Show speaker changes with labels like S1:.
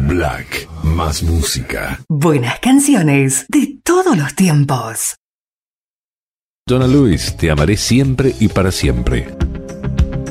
S1: Black, más música.
S2: Buenas canciones de todos los tiempos.
S1: Donna Lewis, te amaré siempre y para siempre.